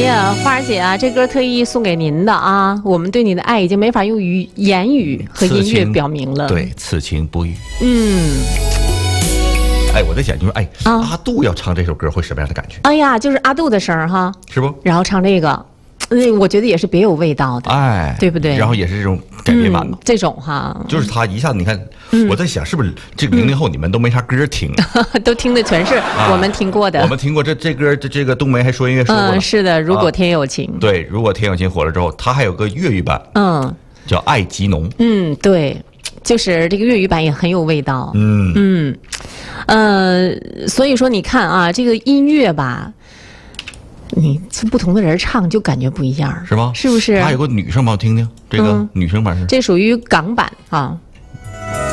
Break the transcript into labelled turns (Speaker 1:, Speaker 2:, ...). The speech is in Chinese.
Speaker 1: 呀，花儿姐啊，这歌特意送给您的啊，我们对你的爱已经没法用言语和音乐表明了。
Speaker 2: 对，此情不渝。哎，我在想，就是阿杜要唱这首歌会什么样的感觉？
Speaker 1: 哎呀，就是阿杜的声儿哈，
Speaker 2: 是不？
Speaker 1: 然后唱这个，我觉得也是别有味道的，
Speaker 2: 哎，
Speaker 1: 对不对？
Speaker 2: 然后也是这种改编版的，
Speaker 1: 这种哈，
Speaker 2: 就是他一下子，你看，我在想，是不是这个00后你们都没啥歌听，
Speaker 1: 都听的全是我们听过的，
Speaker 2: 我们听过这歌，这个冬梅还说音乐说过了，
Speaker 1: 是的，如果天有情，
Speaker 2: 对，如果天有情火了之后，他还有个粤语版，叫《爱极浓》，
Speaker 1: 对。就是这个粤语版也很有味道，所以说你看啊，这个音乐吧，你不同的人唱就感觉不一样，
Speaker 2: 是吗？
Speaker 1: 是不是？
Speaker 2: 还有个女生版，我听听这个女生版是，
Speaker 1: 这属于港版啊。